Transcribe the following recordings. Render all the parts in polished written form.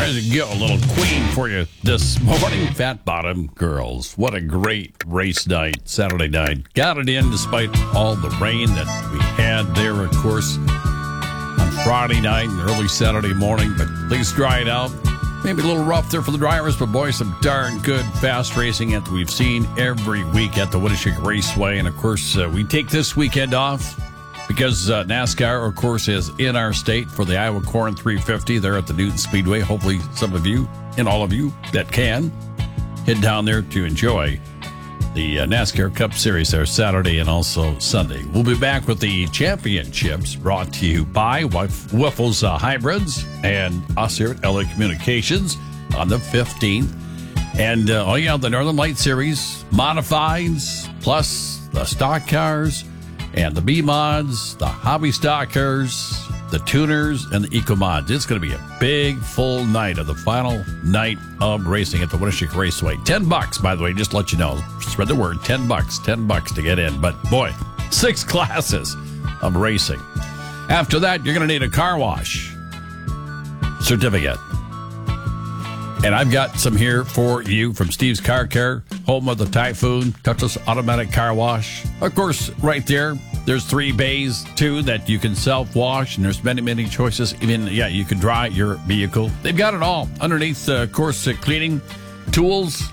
There's a little Queen for you this morning. Fat Bottom Girls. What a great race night, Saturday night. Got it in despite all the rain that we had there, of course, on Friday night and early Saturday morning. But at least dried out. Maybe a little rough there for the drivers, but boy, some darn good fast racing that we've seen every week at the Winneshiek Raceway. And of course, we take this weekend off because NASCAR, of course, is in our state for the Iowa Corn 350 there at the Newton Speedway. Hopefully some of you and all of you that can head down there to enjoy the NASCAR Cup Series there Saturday and also Sunday. We'll be back with the championships brought to you by Wiffles Hybrids and us here at LA Communications on the 15th. And, the Northern Light Series modifieds, plus the stock cars and the B-mods, the hobby stockers, the tuners, and the eco-mods. It's going to be a big, full night of the final night of racing at the Winneshiek Raceway. $10, by the way, just to let you know. Spread the word, $10 to get in. But, boy, 6 classes of racing. After that, you're going to need a car wash certificate. And I've got some here for you from Steve's Car Care, home of the Typhoon, touchless automatic car wash. Of course, right there, there's 3 bays, too, that you can self-wash, and there's many, many choices. Even, you can dry your vehicle. They've got it all. Underneath, of course, cleaning tools.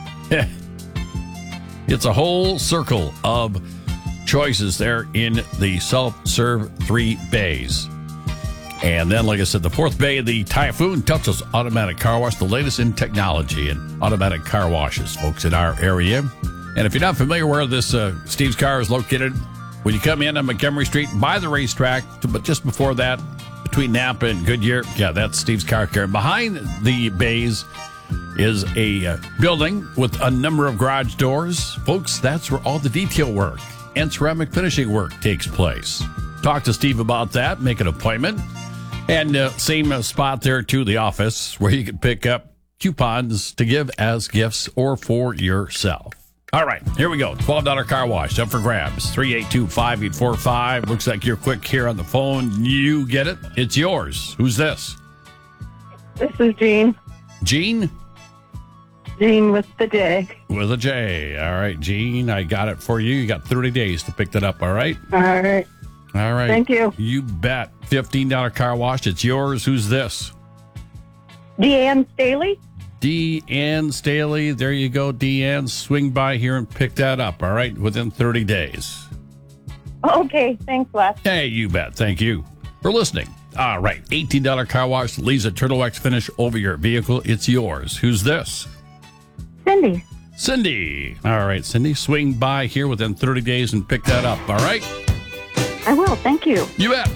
It's a whole circle of choices there in the self-serve 3 bays. And then, like I said, the 4th bay, the Typhoon touchless automatic car wash, the latest in technology and automatic car washes, folks, in our area. And if you're not familiar where this Steve's Car is located, when you come in on Montgomery Street by the racetrack, but just before that, between Napa and Goodyear, that's Steve's Car Care. And behind the bays is a building with a number of garage doors. Folks, that's where all the detail work and ceramic finishing work takes place. Talk to Steve about that, make an appointment. And same spot there, to the office, where you can pick up coupons to give as gifts or for yourself. All right, here we go. $12 car wash up for grabs. 382-5845. Looks like you're quick here on the phone. You get it. It's yours. Who's this? This is Jean. Jean? Jean with the J. With a J. All right, Jean, I got it for you. You got 30 days to pick that up, all right? All right. All right. Thank you. You bet. $15 car wash. It's yours. Who's this? Deanne Staley. Deanne Staley. There you go, Deanne. Swing by here and pick that up, all right, within 30 days. Okay. Thanks, Les. Hey, you bet. Thank you for listening. All right. $18 car wash leaves a Turtle Wax finish over your vehicle. It's yours. Who's this? Cindy. Cindy. All right, Cindy. Swing by here within 30 days and pick that up, all right? I will. Thank you. You bet.